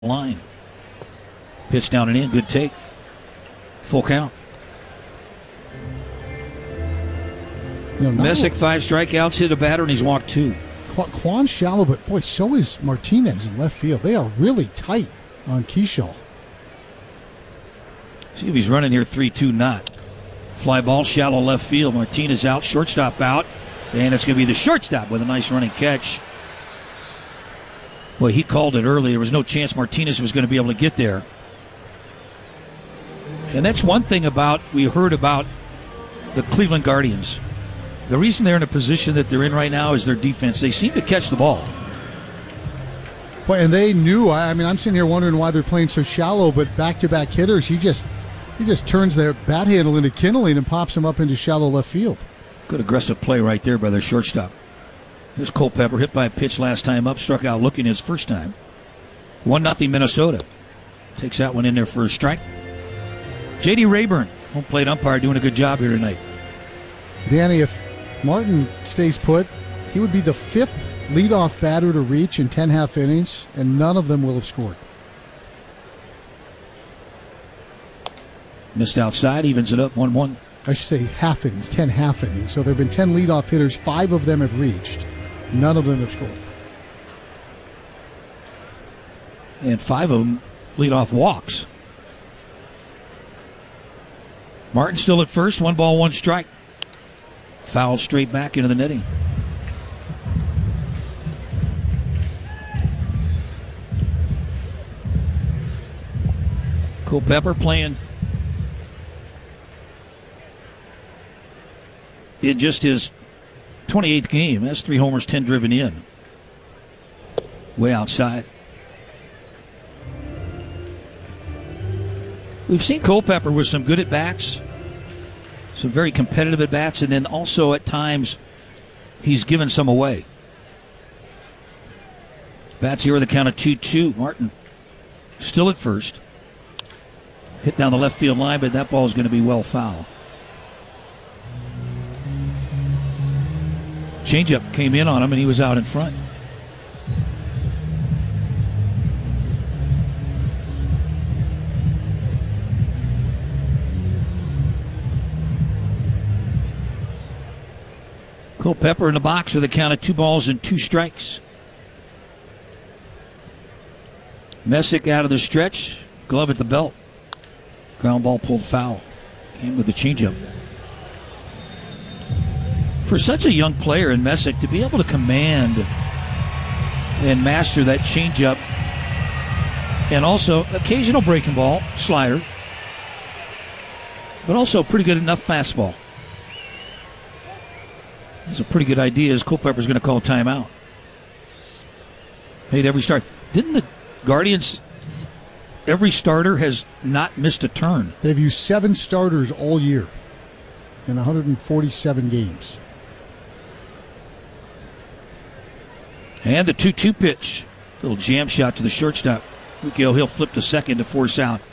line. Pitch down and in. Good take. Full count. Messick 5 strikeouts, hit a batter, and he's walked 2. Kwan's shallow, but boy, so is Martinez in left field. They are really tight on Keyshaw. See if he's running here 3-2 not. Fly ball, shallow left field. Martinez out, shortstop out. And it's going to be the shortstop with a nice running catch. Boy, he called it early. There was no chance Martinez was going to be able to get there. And that's one thing we heard about the Cleveland Guardians. The reason they're in a position that they're in right now is their defense. They seem to catch the ball. Well, and they knew. I mean, I'm sitting here wondering why they're playing so shallow, but back-to-back hitters, he just turns their bat handle into kindling and pops him up into shallow left field. Good aggressive play right there by their shortstop. Here's Culpepper, hit by a pitch last time up, struck out looking his first time. 1-0 Minnesota. Takes that one in there for a strike. J.D. Rayburn, home plate umpire, doing a good job here tonight. Danny, if Martin stays put, he would be the 5th leadoff batter to reach in 10 half innings, and none of them will have scored. Missed outside, evens it up 1-1. I should say half innings, 10 half innings. So there have been 10 leadoff hitters, 5 of them have reached. None of them have scored. And 5 of them leadoff walks. Martin still at first, 1 ball, 1 strike. Fouled straight back into the netting. Culpepper playing in just his 28th game. That's 3 homers, 10 driven in. Way outside. We've seen Culpepper with some good at-bats, some very competitive at-bats, and then also at times he's given some away. Bats here with a count of 2-2. Martin still at first. Hit down the left field line, but that ball is going to be well foul. Changeup came in on him, and he was out in front. Culpepper in the box with a count of 2 balls and 2 strikes. Messick out of the stretch. Glove at the belt. Ground ball pulled foul. Came with a changeup. For such a young player in Messick to be able to command and master that changeup, and also occasional breaking ball, slider, but also pretty good enough fastball. It's a pretty good idea as Culpepper's going to call timeout. Made every start. Didn't the Guardians, every starter has not missed a turn? They've used 7 starters all year in 147 games. And the 2-2 pitch. Little jam shot to the shortstop. Rukio Hill flipped to second to force out.